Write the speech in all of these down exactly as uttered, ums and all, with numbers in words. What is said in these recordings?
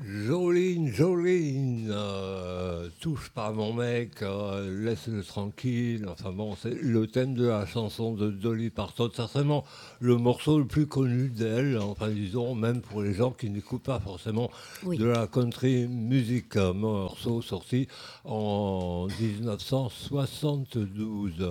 Jolene, Jolene, euh, touche pas mon mec, euh, laisse-le tranquille. Enfin bon, c'est le thème de la chanson de Dolly Parton, certainement le morceau le plus connu d'elle, enfin disons, même pour les gens qui n'écoutent pas forcément Oui. de la country music, un morceau sorti en dix-neuf cent soixante-douze.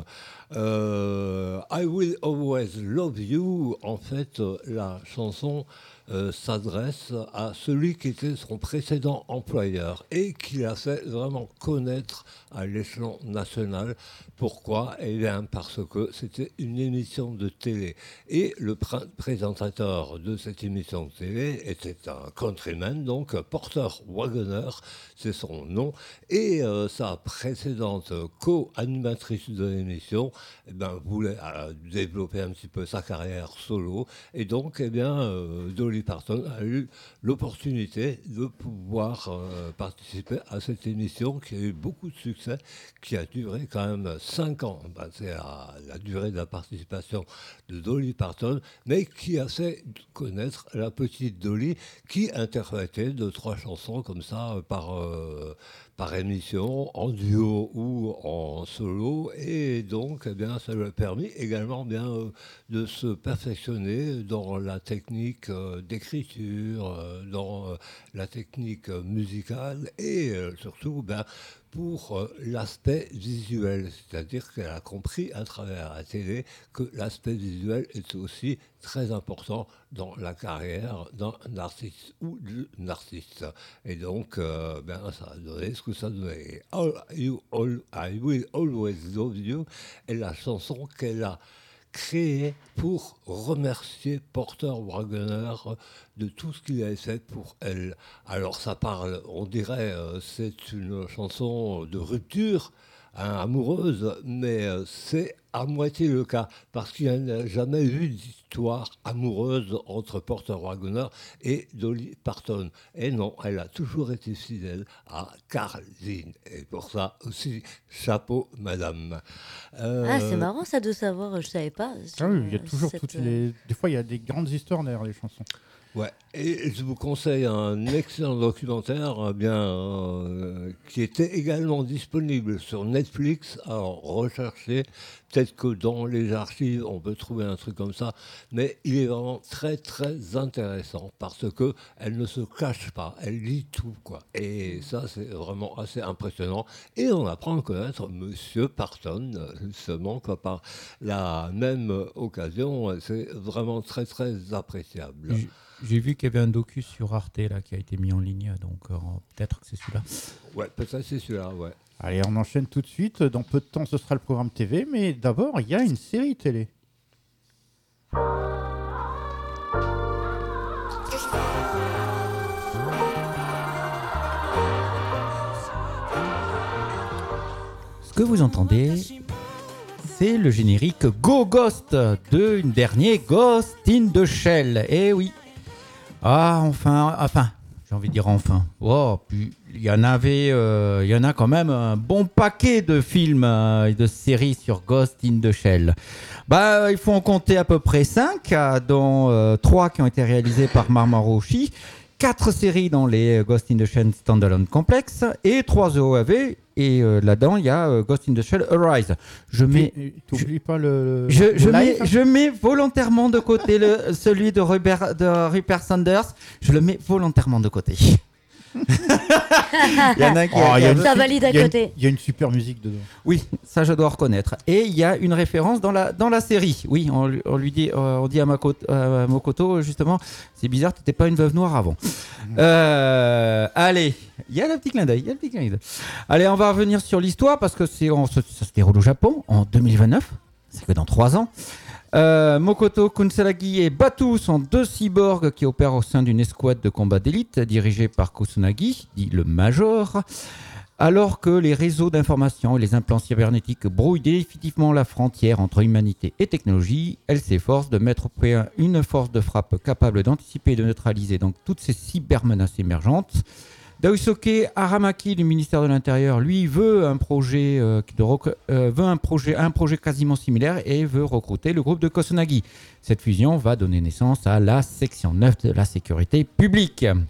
Euh, I Will Always Love You, en fait, la chanson Euh, s'adresse à celui qui était son précédent employeur et qui l'a fait vraiment connaître à l'échelon national. Pourquoi ? Eh bien, parce que c'était une émission de télé. Et le pr- présentateur de cette émission de télé était un countryman, donc Porter Wagoner, c'est son nom. Et euh, sa précédente co-animatrice de l'émission eh ben, voulait euh, développer un petit peu sa carrière solo. Et donc, eh bien, euh, Dolly Parton a eu l'opportunité de pouvoir euh, participer à cette émission qui a eu beaucoup de succès, qui a duré quand même cinq ans. Ben, c'est la, la durée de la participation de Dolly Parton, mais qui a fait connaître la petite Dolly qui interprétait deux, trois chansons comme ça par, euh, par émission, en duo ou en solo. Et donc, eh bien, ça lui a permis également bien, euh, de se perfectionner dans la technique euh, d'écriture, euh, dans euh, la technique euh, musicale et euh, surtout ben, pour euh, l'aspect visuel. C'est-à-dire qu'elle a compris à travers la télé que l'aspect visuel est aussi très important dans la carrière d'un artiste ou d'une artiste. Et donc, euh, ben, ça a donné ce que ça donnait. All you, all, I Will Always Love You est la chanson qu'elle a créé pour remercier Porter Wagoner de tout ce qu'il avait fait pour elle. Alors ça parle, on dirait, euh, c'est une chanson de rupture hein, amoureuse, mais euh, c'est à moitié le cas, parce qu'il n'y a jamais eu d'histoire amoureuse entre Porter Wagoner et Dolly Parton. Et non, elle a toujours été fidèle à Carl Dean. Et pour ça aussi, chapeau, madame. Euh, ah, c'est marrant ça de savoir, je savais pas. Ah oui, il y a toujours cette... toutes les... Des fois, il y a des grandes histoires derrière les chansons. Ouais, et je vous conseille un excellent documentaire eh bien, euh, qui était également disponible sur Netflix. Alors, recherchez, peut-être que dans les archives, on peut trouver un truc comme ça, mais il est vraiment très, très intéressant parce qu'elle ne se cache pas, elle lit tout, quoi. Et ça, c'est vraiment assez impressionnant. Et on apprend à connaître Monsieur Parton, justement, quoi, par la même occasion. C'est vraiment très, très appréciable. Je... J'ai vu qu'il y avait un docu sur Arte là, qui a été mis en ligne, donc euh, peut-être que c'est celui-là. Ouais, peut-être c'est celui-là, ouais. Allez, on enchaîne tout de suite. Dans peu de temps, ce sera le programme T V, mais d'abord, il y a une série télé. Ce que vous entendez, c'est le générique Go Ghost de une dernière Ghost in the Shell. Eh oui. Ah, enfin, enfin, j'ai envie de dire enfin. Oh, puis il y en avait, euh, il y en a quand même un bon paquet de films euh, et de séries sur Ghost in the Shell. Bah, il faut en compter à peu près cinq, dont euh, trois qui ont été réalisés par Marmarouchi, quatre séries dans les Ghost in the Shell Standalone Complex et trois O A V. Et euh, là-dedans, il y a euh, Ghost in the Shell Arise. Je mets, T'oublies pas le. Je, le je, live mets, je mets volontairement de côté le, celui de Rupert, de Rupert Sanders. Je le mets volontairement de côté. Il y en a qui oh, a, y a ça valide à côté. Il y a une super musique dedans. Oui, ça je dois reconnaître. Et il y a une référence dans la, dans la série. Oui, on, on lui dit, on dit à, Makoto, à Mokoto justement, c'est bizarre, t'étais pas une veuve noire avant. Mmh. Euh, allez, il y a le petit clin d'œil, il y a le petit clin d'œil. Allez, on va revenir sur l'histoire parce que c'est, on, ça se déroule au Japon en deux mille vingt-neuf. C'est que dans trois ans. Euh, Mokoto Kusanagi et Batu sont deux cyborgs qui opèrent au sein d'une escouade de combat d'élite dirigée par Kusanagi, dit le Major. Alors que les réseaux d'information et les implants cybernétiques brouillent définitivement la frontière entre humanité et technologie, elle s'efforce de mettre au point une force de frappe capable d'anticiper et de neutraliser donc toutes ces cybermenaces émergentes. Daisuke Aramaki du ministère de l'Intérieur, lui, veut un projet, euh, de rec- euh, veut un projet, un projet quasiment similaire et veut recruter le groupe de Kusanagi. Cette fusion va donner naissance à la section neuf de la sécurité publique.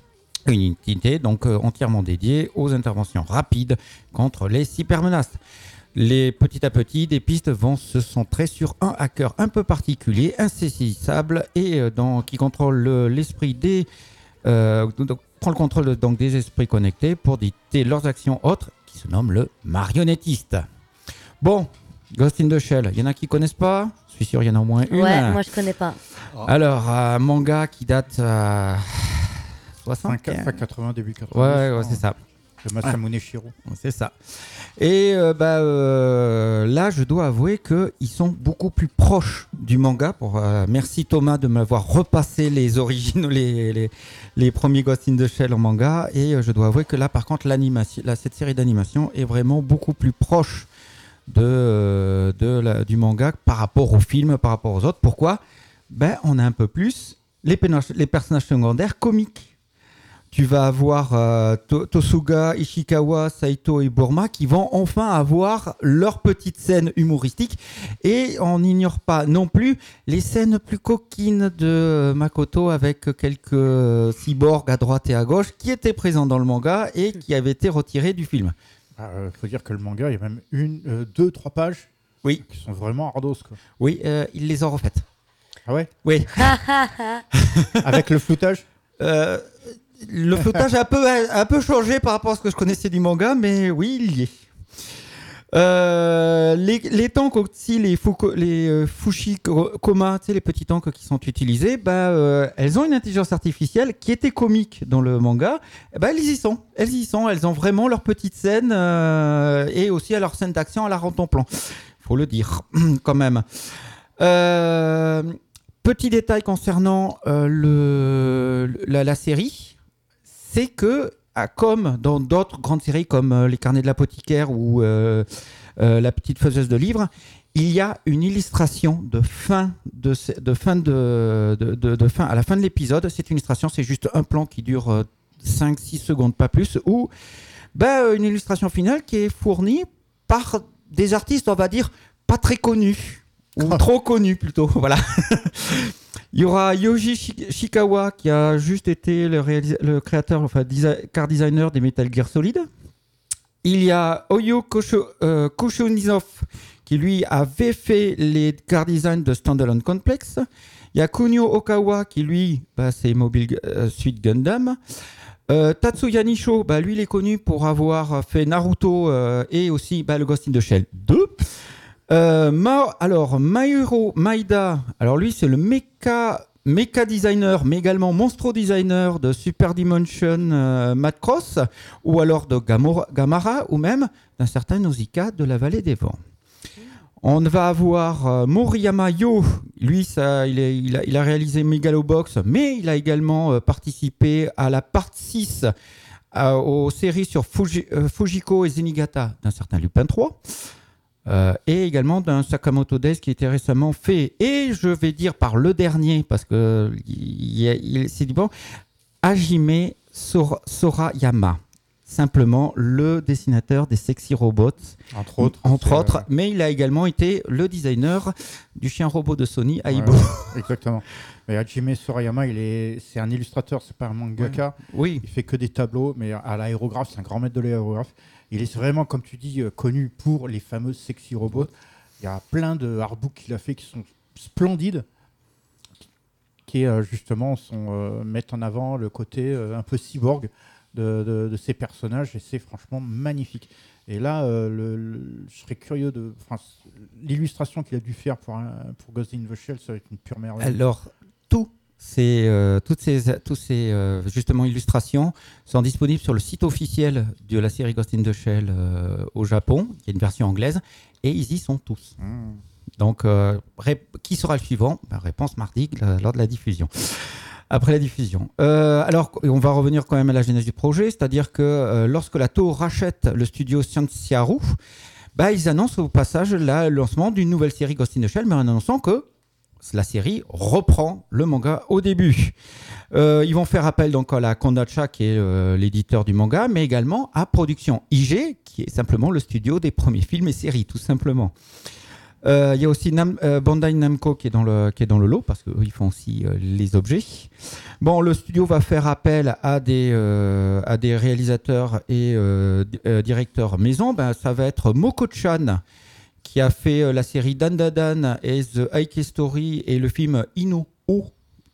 Une unité donc euh, entièrement dédiée aux interventions rapides contre les cybermenaces. Les, petit à petit, des pistes vont se centrer sur un hacker un peu particulier, insaisissable et euh, dans, qui contrôle le, l'esprit des, euh, donc, prend le contrôle donc, des esprits connectés pour dicter leurs actions autres, qui se nomme le marionnettiste. Bon, Ghost in the Shell, il y en a qui connaissent pas. Je suis sûr il y en a au moins une. Ouais, moi je connais pas. Alors, un manga qui date à soixante. Fin quatre-vingts, début quatre-vingts. Ouais, ouais, c'est ça. De Masamune Shirow. C'est ça. Et euh, bah, euh, là, je dois avouer qu'ils sont beaucoup plus proches du manga. Pour, euh, merci Thomas de m'avoir repassé les origines, les, les, les premiers Ghost in the Shell en manga. Et euh, je dois avouer que là, par contre, l'animation, là, cette série d'animation est vraiment beaucoup plus proche de, euh, de la, du manga par rapport au film, par rapport aux autres. Pourquoi ? Ben, on a un peu plus les, pénach- les personnages secondaires comiques. Tu vas avoir euh, to- Tosuga, Ishikawa, Saito et Burma qui vont enfin avoir leur petite scène humoristique. Et on n'ignore pas non plus les scènes plus coquines de Makoto avec quelques cyborgs à droite et à gauche qui étaient présents dans le manga et qui avaient été retirés du film. Il euh, faut dire que le manga, il y a même une, euh, deux, trois pages oui. qui sont vraiment hardos. Quoi. Oui, euh, ils les ont refaites. Ah ouais ? Oui. Avec le floutage euh, Le floutage a un peu, a un peu changé par rapport à ce que je connaissais du manga, mais oui, il y est. Euh, les, les tanks aussi, les, Fuko, les euh, Fushikoma, tu sais, les petits tanks qui sont utilisés, bah, euh, elles ont une intelligence artificielle qui était comique dans le manga. Bah, elles y sont, elles y sont, elles ont vraiment leur petite scène euh, et aussi à leur scène d'action à la rond-ton-plan. Faut le dire, quand même. Euh, petit détail concernant euh, le, la, la série, c'est que Ah, comme dans d'autres grandes séries comme euh, Les Carnets de l'apothicaire ou euh, euh, La petite faiseuse de livres, il y a une illustration de fin de, de fin de, de, de, de fin à la fin de l'épisode. Cette illustration, c'est juste un plan qui dure euh, cinq six secondes, pas plus, ou ben, une illustration finale qui est fournie par des artistes, on va dire, pas très connus, ou oh. trop connus plutôt, voilà. Il y aura Yoji Shikawa qui a juste été le, réalisa- le créateur, enfin desi- car designer des Metal Gear Solid. Il y a Oyo Kosho, euh, Koshonizov qui lui avait fait les car design de Standalone Complex. Il y a Kunio Okawa qui lui, bah, c'est Mobile euh, Suit Gundam. Euh, Tatsuya Nisho, bah, lui il est connu pour avoir fait Naruto euh, et aussi bah, le Ghost in the Shell deux. Euh, Ma- alors Mayuro Maeda, alors lui c'est le mecha, mecha designer mais également monstro designer de Super Dimension euh, Macross ou alors de Gamora, Gamara ou même d'un certain Nausicaa de la Vallée des Vents. On va avoir euh, Moriyama Yo, lui ça, il, est, il, a, il a réalisé Megalobox mais il a également euh, participé à la partie six euh, aux séries sur Fuji, euh, Fujiko et Zenigata d'un certain Lupin trois. Euh, et également d'un Sakamoto Days qui a été récemment fait. Et je vais dire par le dernier, parce que il, il, c'est du bon, Hajime Sor- Sorayama. Simplement le dessinateur des Sexy Robots. Entre autres. Entre autres. Euh... Mais il a également été le designer du chien robot de Sony, Aibo. Ouais, exactement. Mais Hajime Sorayama, il est, c'est un illustrateur, c'est pas un mangaka. Oui. Il fait que des tableaux, mais à l'aérographe, c'est un grand maître de l'aérographe. Il est vraiment, comme tu dis, connu pour les fameuses Sexy Robots. Il y a plein de artbooks qu'il a fait qui sont splendides, qui justement sont, euh, mettent en avant le côté euh, un peu cyborg de, de, de ces personnages, et c'est franchement magnifique. Et là, euh, le, le, je serais curieux de... L'illustration qu'il a dû faire pour, un, pour Ghost in the Shell, ça va être une pure merveille. Alors, tout C'est, euh, toutes ces, toutes ces euh, justement illustrations sont disponibles sur le site officiel de la série Ghost in the Shell euh, au Japon. Il y a une version anglaise et ils y sont tous. Mmh. Donc, euh, ré- qui sera le suivant ? Ben, réponse mardi euh, lors de la diffusion. Après la diffusion. Euh, alors, on va revenir quand même à la genèse du projet, c'est-à-dire que euh, lorsque la Toho rachète le studio Scienziaru, ben, ils annoncent au passage là, le lancement d'une nouvelle série Ghost in the Shell, mais en annonçant que la série reprend le manga au début. Euh, ils vont faire appel donc à la Kodansha, qui est euh, l'éditeur du manga, mais également à Production I G, qui est simplement le studio des premiers films et séries, tout simplement. Euh, il y a aussi Nam- euh, Bandai Namco qui est, dans le, qui est dans le lot, parce qu'ils font aussi euh, les objets. Bon, le studio va faire appel à des, euh, à des réalisateurs et euh, d- euh, directeurs maison. Ben, ça va être Moko-chan, qui a fait euh, la série Dan Dan Dan et The Heike Story et le film Inu-Oh,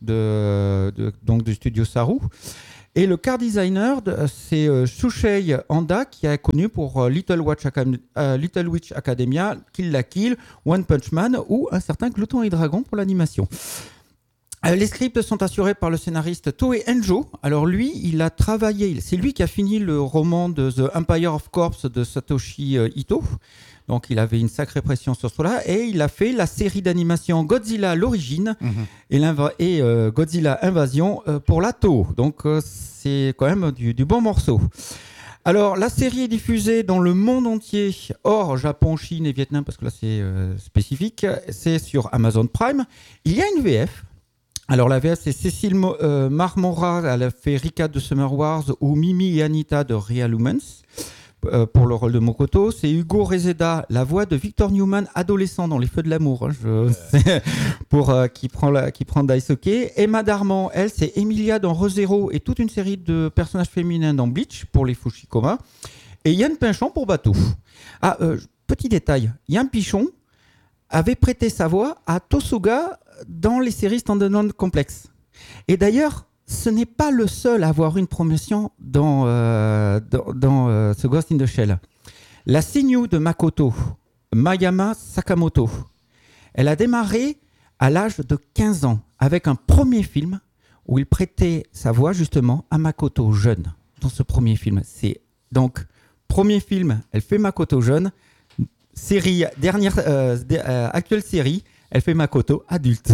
de, de, donc du studio Saru. Et le car designer, de, c'est euh, Shushei Handa, qui est connu pour euh, Little, Watch Acad- euh, Little Witch Academia, Kill la Kill, One Punch Man ou un certain Glouton et Dragon pour l'animation. Euh, les scripts sont assurés par le scénariste Toei Enjo. Alors lui, il a travaillé, c'est lui qui a fini le roman de The Empire of Corpse de Satoshi euh, Ito. Donc il avait une sacrée pression sur cela et il a fait la série d'animation Godzilla l'origine Mhm. et, l'inva- et euh, Godzilla Invasion euh, pour la Toho. Donc euh, c'est quand même du, du bon morceau. Alors la série est diffusée dans le monde entier, hors Japon, Chine et Vietnam, parce que là c'est euh, spécifique. C'est sur Amazon Prime. Il y a une V F. Alors la V F, c'est Cécile Mo- euh, Marmora, elle a fait Rika de Summer Wars ou Mimi et Anita de Real Humans. Euh, pour le rôle de Mokoto, c'est Hugo Rezeda, la voix de Victor Newman, adolescent dans Les Feux de l'amour, hein, je sais, pour euh, qui prend la, qui prend Daisuke. Emma Darman, elle, c'est Emilia dans ReZero et toute une série de personnages féminins dans Bleach pour les Fushikoma. Et Yann Pinchon pour Bateau. Ah, euh, petit détail, Yann Pichon avait prêté sa voix à Tosuga dans les séries Standalone Complex. Et d'ailleurs, ce n'est pas le seul à avoir une promotion dans, euh, dans, dans euh, ce Ghost in the Shell. La Sinyu de Makoto, Mayama Sakamoto, elle a démarré à l'âge de quinze ans avec un premier film où il prêtait sa voix justement à Makoto jeune. Dans ce premier film, c'est donc premier film, elle fait Makoto jeune, série dernière euh, euh, actuelle série, elle fait Makoto adulte.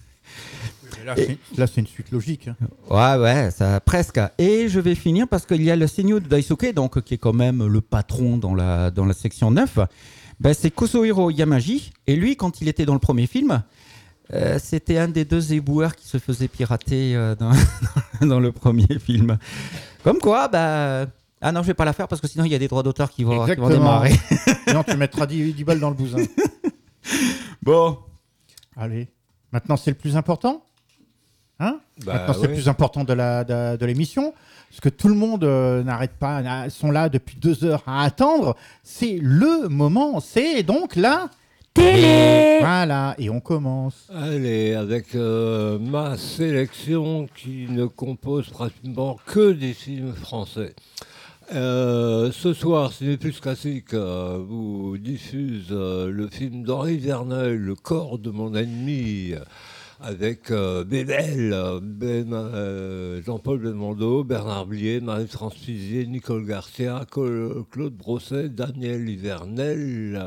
Là, c'est, là, c'est une suite logique. Hein. Ouais, ouais, ça, presque. Et je vais finir parce qu'il y a le Senyu de Daisuke, donc, qui est quand même le patron dans la, dans la section neuf. Ben, c'est Kosuhiro Yamaji. Et lui, quand il était dans le premier film, euh, c'était un des deux éboueurs qui se faisait pirater euh, dans, dans le premier film. Comme quoi, bah... Ah non, je vais pas la faire parce que sinon, il y a des droits d'auteur qui vont, qui vont démarrer. Non, tu mettras dix, dix balles dans le bousin. Bon. Allez. Maintenant, c'est le plus important. Hein Bah, Maintenant, c'est oui. le plus important de, la, de, de l'émission. Parce que tout le monde euh, n'arrête pas, n'a- sont là depuis deux heures à attendre. C'est le moment. C'est donc la Télé. Voilà. Et on commence. Allez, avec euh, ma sélection qui ne compose pratiquement que des films français. Euh, ce soir, Ciné Plus Classique euh, vous diffuse euh, le film d'Henri Verneuil, Le corps de mon ennemi, avec euh, Bébel, ben, euh, Jean-Paul Belmondo, Bernard Blier, Marie-France Pizier, Nicole Garcia, Col- Claude Brosset, Daniel Hivernel.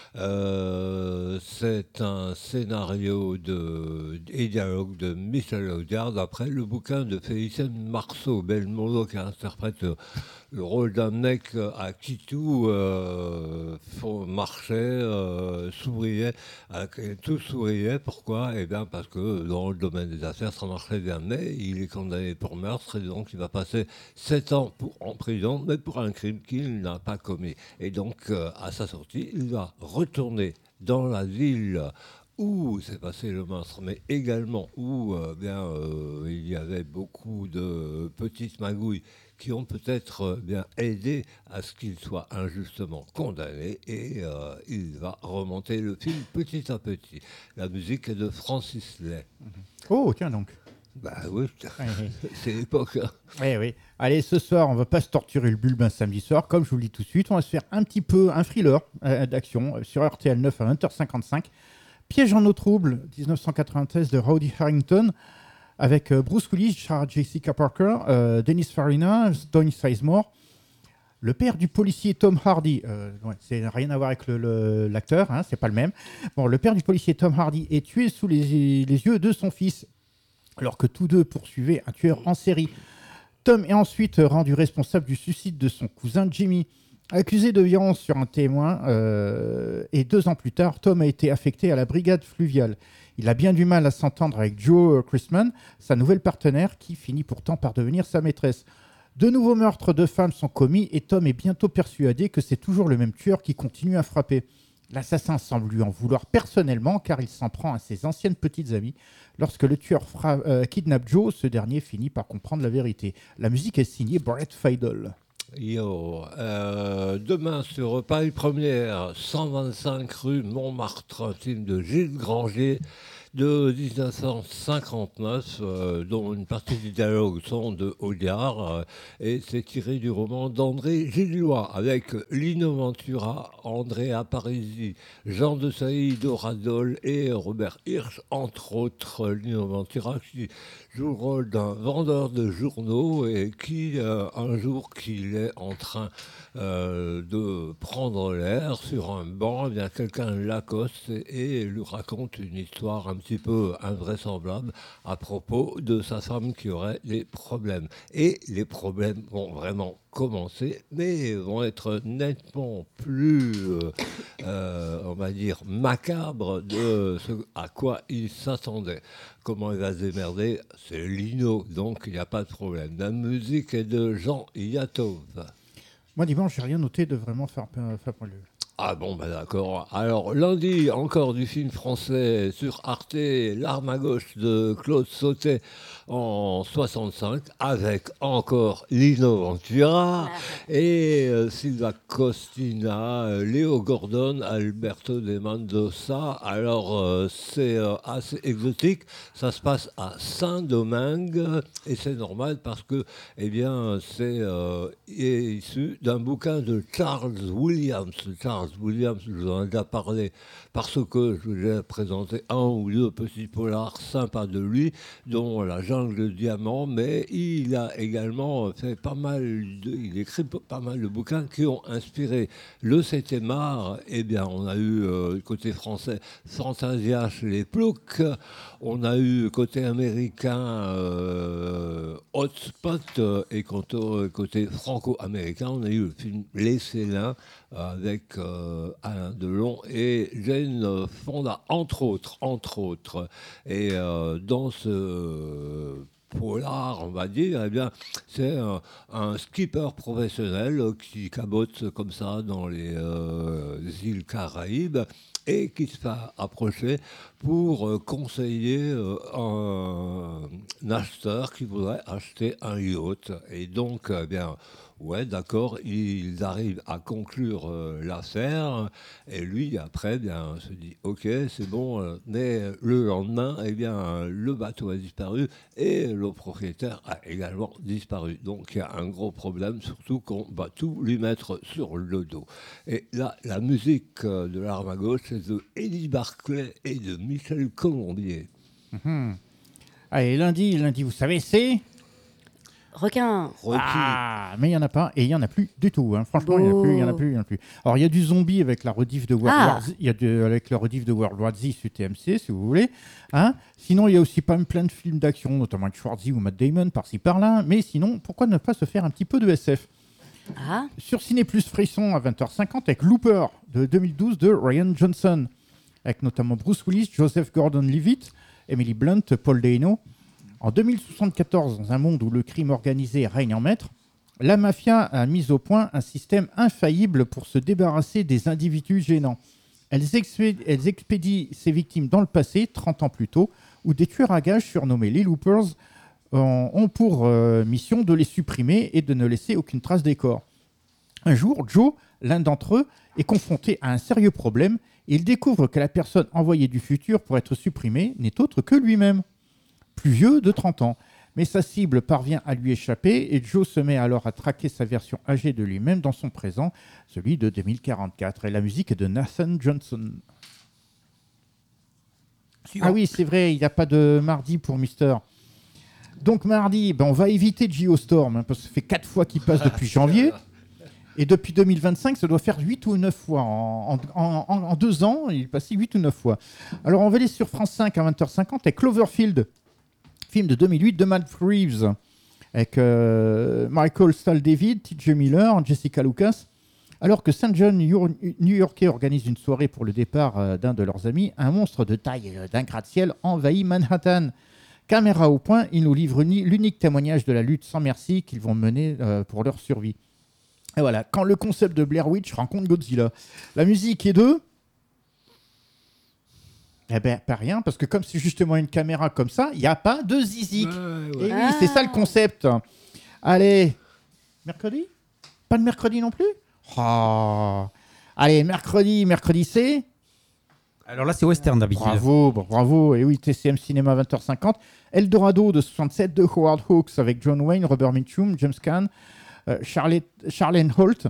Euh, c'est un scénario de, et dialogue de Michel Audiard, après le bouquin de Félicien Marceau. Belmondo qui interprète euh, le rôle d'un mec à qui tout euh, font- marchait, euh, souriait, à qui tout souriait. Pourquoi ? Eh bien parce que dans le domaine des affaires, ça marchait bien, mais il est condamné pour meurtre et donc il va passer sept ans pour, en prison, mais pour un crime qu'il n'a pas commis. Et donc, euh, à sa sortie, il va retourner dans la ville où s'est passé le meurtre, mais également où euh, bien, euh, il y avait beaucoup de petites magouilles qui ont peut-être euh, bien aidé à ce qu'il soit injustement condamné, et euh, il va remonter le film petit à petit. La musique est de Francis Lay. Oh, tiens donc. Bah oui, Ouais, ouais. c'est l'époque. hein. Oui, oui. Allez, ce soir, on va pas se torturer le bulbe un samedi soir. Comme je vous le dis tout de suite, on va se faire un petit peu un thriller euh, d'action euh, sur R T L neuf à vingt heures cinquante-cinq. Piège en eau trouble, dix-neuf cent quatre-vingt-treize de Roddy Harrington, avec euh, Bruce Willis, Sarah Jessica Parker, euh, Dennis Farina, Donny Sizemore. Le père du policier Tom Hardy, euh, ouais, c'est rien à voir avec le, le- l'acteur, hein, c'est pas le même. Bon, le père du policier Tom Hardy est tué sous les, les yeux de son fils, alors que tous deux poursuivaient un tueur en série. Tom est ensuite rendu responsable du suicide de son cousin Jimmy. Accusé de violence sur un témoin, euh, et deux ans plus tard, Tom a été affecté à la brigade fluviale. Il a bien du mal à s'entendre avec Joe Christman, sa nouvelle partenaire, qui finit pourtant par devenir sa maîtresse. De nouveaux meurtres de femmes sont commis et Tom est bientôt persuadé que c'est toujours le même tueur qui continue à frapper. L'assassin semble lui en vouloir personnellement car il s'en prend à ses anciennes petites amies. Lorsque le tueur fra- euh, kidnappe Joe, ce dernier finit par comprendre la vérité. La musique est signée Brett Fiedel. Yo, euh, demain sur Paris Première, cent vingt-cinq rue Montmartre, un film de Gilles Granger de dix-neuf cent cinquante-neuf, euh, dont une partie du dialogue sont de Audiard, euh, et c'est tiré du roman d'André Gillois, avec Lino Ventura, Andrea Parisi, Jean de Sailly, Dora Dole et Robert Hirsch, entre autres. Lino Ventura qui joue le rôle d'un vendeur de journaux et qui, euh, un jour qu'il est en train euh, de prendre l'air sur un banc, eh bien, quelqu'un l'accoste et, et lui raconte une histoire un petit peu invraisemblable à propos de sa femme qui aurait des problèmes. Et les problèmes vont vraiment commencer, mais vont être nettement plus, euh, euh, on va dire, macabres de ce à quoi il s'attendait. Comment il va se démerder, c'est Lino, donc il n'y a pas de problème. La musique est de Jean Yatov. Moi, dimanche, j'ai rien noté de vraiment faire, faire pour lui. Ah bon, ben d'accord. Alors, lundi, encore du film français sur Arte, L'arme à gauche de Claude Sautet en soixante-cinq, avec encore Lino Ventura et euh, Silva Costina, euh, Léo Gordon, Alberto de Mendoza. Alors, euh, c'est euh, assez exotique. Ça se passe à Saint-Domingue et c'est normal parce que, eh bien, c'est euh, issu d'un bouquin de Charles Williams. Charles Williams, je vous en ai déjà parlé parce que je vous ai présenté un ou deux petits polars sympas de lui, dont La jungle de diamants, mais il a également fait pas mal de, il écrit pas mal de bouquins qui ont inspiré le septième art. Eh bien, on a eu euh, côté français Fantasia chez les Ploucs, on a eu côté américain euh, Hotspot, euh, et côté, côté franco-américain, on a eu le film Les Célins avec euh, Alain Delon et Jane Fonda, entre autres, entre autres. Et euh, dans ce euh, polar, on va dire, eh bien, c'est un, un skipper professionnel qui cabote comme ça dans les euh, îles Caraïbes et qui se fait approcher pour euh, conseiller euh, un, un acheteur qui voudrait acheter un yacht. Et donc, eh bien, ouais, d'accord, ils arrivent à conclure euh, l'affaire, et lui, après, bien, se dit, ok, c'est bon, euh, mais le lendemain, eh bien, le bateau a disparu, et le propriétaire a également disparu. Donc, il y a un gros problème, surtout qu'on va tout lui mettre sur le dos. Et là, la musique euh, de L'arme à gauche, c'est de Eddie Barclay et de Michel Colombier. Mmh. Allez, lundi, lundi, vous savez, c'est... Requin. Ah, mais il n'y en a pas, et il n'y en a plus du tout. Hein. Franchement, il n'y en a plus, il n'y en a plus, il n'y en a plus. Alors, il y a du zombie avec la rediff de World Ah. War Z, il y a de, avec la rediff de World War Z sur T M C, si vous voulez. Hein. Sinon, il y a aussi pas plein de films d'action, notamment avec Schwarzy ou Matt Damon, par-ci, par-là. Mais sinon, pourquoi ne pas se faire un petit peu de S F? Ah. Sur Ciné Plus Frisson à vingt heures cinquante avec Looper de deux mille douze de Ryan Johnson, avec notamment Bruce Willis, Joseph Gordon-Levitt, Emily Blunt, Paul Dano. En deux mille soixante-quatorze, dans un monde où le crime organisé règne en maître, la mafia a mis au point un système infaillible pour se débarrasser des individus gênants. Elles, expé- elles expédient ces victimes dans le passé, trente ans plus tôt, où des tueurs à gages surnommés les Loopers ont, ont pour euh, mission de les supprimer et de ne laisser aucune trace des corps. Un jour, Joe, l'un d'entre eux, est confronté à un sérieux problème et il découvre que la personne envoyée du futur pour être supprimée n'est autre que lui-même, plus vieux de trente ans. Mais sa cible parvient à lui échapper et Joe se met alors à traquer sa version âgée de lui-même dans son présent, celui de deux mille quarante-quatre. Et la musique est de Nathan Johnson. Suivant. Ah oui, c'est vrai, il n'y a pas de mardi pour Mister. Donc mardi, ben on va éviter Geostorm, hein, parce que ça fait quatre fois qu'il passe depuis janvier. Et depuis deux mille vingt-cinq, ça doit faire huit ou neuf fois. En, en, en, en deux ans, il est passé huit ou neuf fois. Alors on va aller sur France cinq à vingt heures cinquante avec Cloverfield, film de deux mille huit de Matt Reeves, avec euh, Michael Stahl-David, T J Miller, Jessica Lucas. Alors que Saint John new-yorkais organise une soirée pour le départ euh, d'un de leurs amis, un monstre de taille euh, d'un gratte-ciel envahit Manhattan. Caméra au point, il nous livre ni, l'unique témoignage de la lutte sans merci qu'ils vont mener euh, pour leur survie. Et voilà, quand le concept de Blair Witch rencontre Godzilla. La musique est de Eh ben, pas rien, parce que comme c'est justement une caméra comme ça, il n'y a pas de zizik. Ouais, Et ouais. oui, Ah. c'est ça le concept. Allez, mercredi ? Pas de mercredi non plus ? Oh. Allez, mercredi, mercredi c'est... Alors là, c'est western d'habitude. Bravo, bravo. Et oui, T C M Cinéma vingt heures cinquante. Eldorado de soixante-sept de Howard Hawks avec John Wayne, Robert Mitchum, James Caan, euh, Charlotte, Charlene Holt,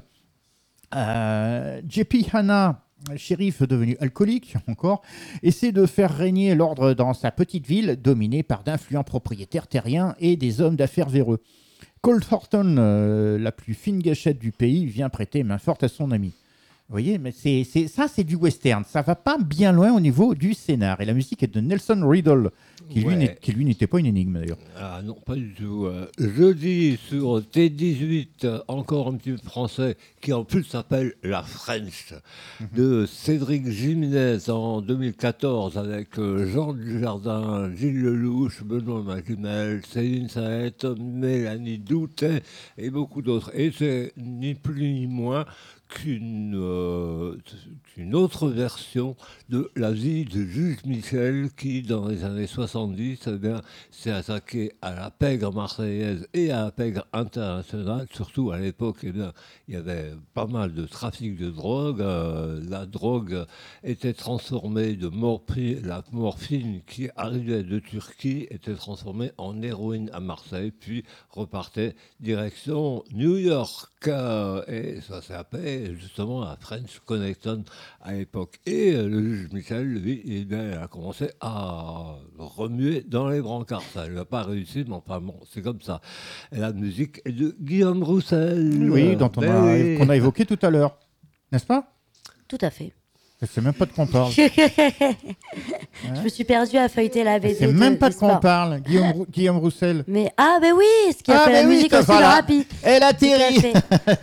euh, J P Hanna, shérif devenu alcoolique, encore, essaie de faire régner l'ordre dans sa petite ville dominée par d'influents propriétaires terriens et des hommes d'affaires véreux. Cole Thornton, euh, la plus fine gâchette du pays, vient prêter main forte à son ami. Vous voyez, mais c'est, c'est, ça, c'est du western. Ça va pas bien loin au niveau du scénar. Et la musique est de Nelson Riddle, qui, lui, Ouais. n'est- qui lui n'était pas une énigme d'ailleurs. Ah non, pas du tout. Euh, jeudi sur T dix-huit, euh, encore un petit peu français, qui en plus s'appelle La French, de Cédric Jiménez en deux mille quatorze, avec euh, Jean Dujardin, Gilles Lelouch, Benoît Magimel, Céline Saët, Mélanie Doutet et beaucoup d'autres. Et c'est ni plus ni moins qu'une euh, qu'une autre version de la vie de Jules Michel qui, dans les années soixante-dix, eh bien, s'est attaqué à la pègre marseillaise et à la pègre internationale. Surtout à l'époque, eh bien, il y avait pas mal de trafic de drogue. Euh, la drogue était transformée de morphine, la morphine qui arrivait de Turquie était transformée en héroïne à Marseille, puis repartait direction New York. Euh, et ça s'est appelé justement la French Connection à l'époque. Et euh, le juge Michel, lui, eh bien, il a commencé à remuer dans les brancards. Ça, il n'a pas réussi, mais enfin bon, c'est comme ça. Et la musique est de Guillaume Roussel. Oui, dont on Ben a, oui. qu'on a évoqué tout à l'heure. N'est-ce pas ? Tout à fait. Je sais même pas de quoi on parle. Je me suis perdue à feuilleter la Je B D. sais même de- pas de de quoi on sport. parle. Guillaume, Rou- Guillaume Roussel. Mais ah, ben oui, ce qui a Ah, fait ben la oui, musique ça, aussi voilà. de Rappi. Elle a Tout à atterri. fait.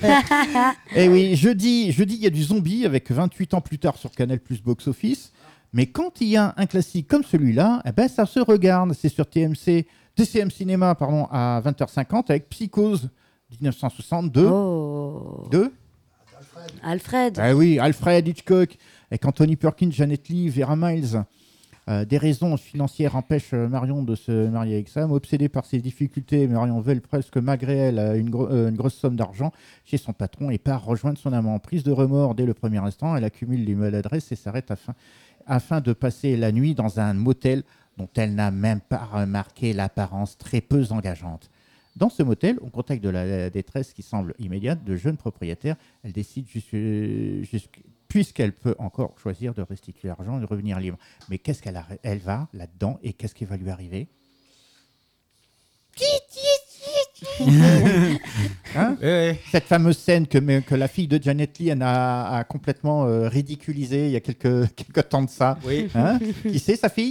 Eh oui, jeudi, jeudi, il y a du zombie avec vingt-huit ans plus tard sur Canal Plus Box Office. Mais quand il y a un classique comme celui-là, eh ben, ça se regarde. C'est sur T M C, T C M Cinéma pardon, à vingt heures cinquante avec Psychose dix-neuf cent soixante-deux. Oh. Deux. Alfred. Ah oui, Alfred Hitchcock, avec Anthony Perkins, Janet Leigh, Vera Miles. Euh, des raisons financières empêchent euh, Marion de se marier avec Sam. Obsédée par ses difficultés, Marion veut presque malgré elle euh, une, gro- euh, une grosse somme d'argent chez son patron et part rejoindre son amant. Prise de remords dès le premier instant, elle accumule les maladresses et s'arrête afin, afin de passer la nuit dans un motel dont elle n'a même pas remarqué l'apparence très peu engageante. Dans ce motel, au contact de la, la détresse qui semble immédiate de jeunes propriétaires, elle décide, jusqu'- jusqu'- puisqu'elle peut encore choisir de restituer l'argent et de revenir libre. Mais qu'est-ce qu'elle a- elle va là-dedans et qu'est-ce qui va lui arriver ? Hein ? Ouais. Cette fameuse scène que, mais- que la fille de Janet Leigh elle a, a complètement euh, ridiculisée il y a quelques, quelques temps de ça. Oui. Hein ? Qui c'est sa fille ?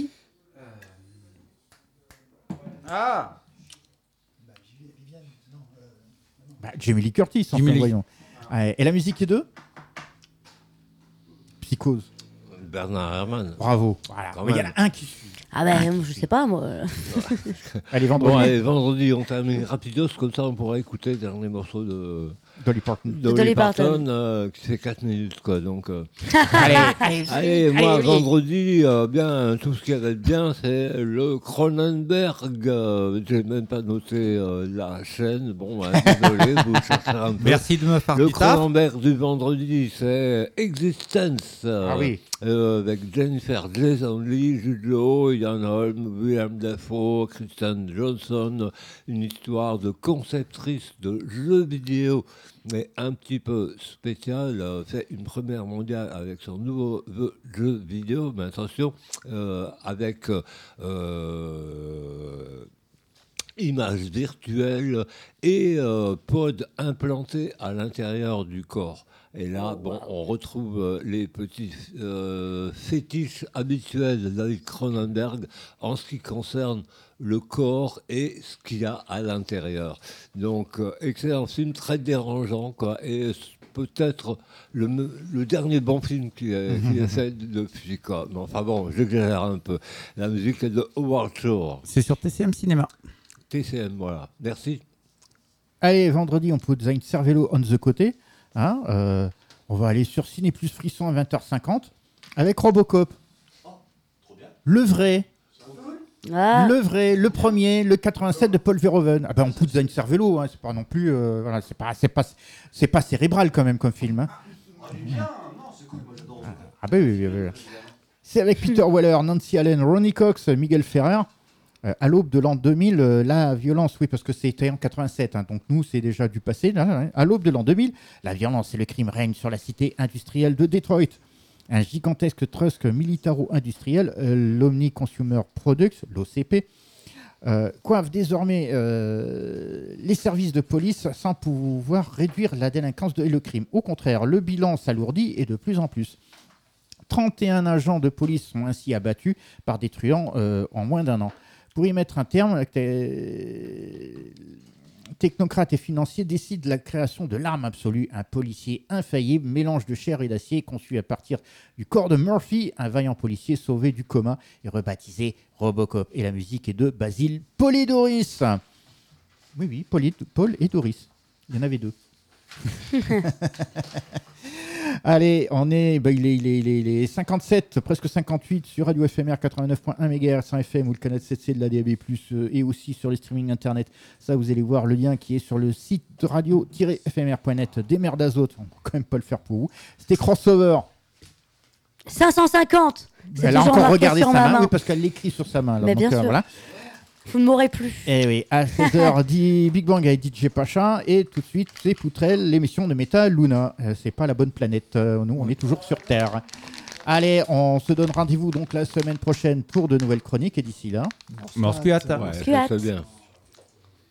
Ah. Bah, Jamie Lee Curtis, enfin, Jamie Lee. voyons. Ouais, et la musique est de Psychose. Bernard Herrmann. Bravo. Voilà. Quand Mais il y en même. a un qui suit. Ah ben, je sais pas, moi. Allez, vendredi. Bon, allez, vendredi, on termine rapidos, comme ça on pourra écouter le dernier morceau de Dolly Parton. Dolly, Dolly Parton, Parton. euh, qui fait quatre minutes, quoi. Donc, euh, Allez, allez, moi, allez. vendredi, euh, bien, tout ce qui va être bien, c'est le Cronenberg. Euh, J'ai même pas noté euh, la chaîne. Bon, bah, désolé, vous chercherez un peu. Merci de me faire Le du taf. Cronenberg du vendredi, c'est Existence. euh, Ah oui. euh, avec Jennifer Jason Leigh, Jude Law, Ian Holm, William Dafoe, Kristen Johnson. Une histoire de conceptrice de jeux vidéo, mais un petit peu spéciale. Euh, fait une première mondiale avec son nouveau jeu- jeu vidéo, mais attention, euh, avec euh, euh, images virtuelles et euh, pods implantés à l'intérieur du corps. Et là, bon, on retrouve euh, les petits euh, fétiches habituels de David Cronenberg en ce qui concerne le corps et ce qu'il y a à l'intérieur. Donc, euh, excellent film, très dérangeant, quoi. Et euh, peut-être le, me- le dernier bon film qu'il a, qu'il a fait depuis, quoi. Mais enfin bon, j'exagère un peu. La musique est de Howard Shore. C'est sur T C M Cinéma. T C M, voilà. Merci. Allez, vendredi, on put un cervello on the côté. Hein, euh, on va aller sur Ciné Plus Frisson à vingt heures cinquante avec Robocop. Le vrai. Ah. Le vrai, le premier, le quatre-vingt-sept de Paul Verhoeven. Ah ben on pousse à une cervelo, hein, c'est pas non plus, euh, voilà, c'est pas, c'est pas, c'est pas cérébral quand même comme film. Hein. Ah ben oui, oui, oui, oui. C'est avec Peter Weller, Nancy Allen, Ronnie Cox, Miguel Ferrer. Euh, à l'aube de l'an deux mille, euh, la violence, oui, parce que c'était en quatre-vingt-sept, hein, donc nous c'est déjà du passé. Là, hein. À l'aube de l'an deux mille, la violence et le crime règnent sur la cité industrielle de Detroit. Un gigantesque trust militaro-industriel, euh, l'Omni Consumer Products, l'O C P, euh, coiffe désormais euh, les services de police sans pouvoir réduire la délinquance et le crime. Au contraire, le bilan s'alourdit et de plus en plus. trente et un agents de police sont ainsi abattus par des truands euh, en moins d'un an. Pour y mettre un terme, les technocrates et financiers décident de la création de l'arme absolue, un policier infaillible, mélange de chair et d'acier conçu à partir du corps de Murphy, un vaillant policier sauvé du coma et rebaptisé Robocop. Et la musique est de Basile Polidoris. Oui, oui, Paul et, Paul et Doris. Il y en avait deux. Allez, on est, bah, il, est, il, est, il, est, il est cinquante-sept, presque cinquante-huit sur Radio F M R quatre-vingt-neuf point un mégahertz F M ou le canal sept C de la D A B plus, euh, et aussi sur les streaming internet. Ça, vous allez voir le lien qui est sur le site radio tiret f m r point net des mères d'azote. On ne peut quand même pas le faire pour vous. C'était Crossover. cinq cent cinquante. C'est Elle a toujours encore marqué regardé sur sa ma main, main. oui, parce qu'elle l'écrit sur sa main. Alors, Mais donc, bien euh, sûr. voilà. Vous ne m'aurez plus. Et oui, à seize heures, dit Big Bang avec D J Pacha, et tout de suite, c'est Poutrelle, l'émission de Meta Luna. Euh, c'est pas la bonne planète, euh, nous, on est toujours sur Terre. Allez, on se donne rendez-vous donc la semaine prochaine pour de nouvelles chroniques, et d'ici là... Morscuat. Ouais, ça, c'est bien.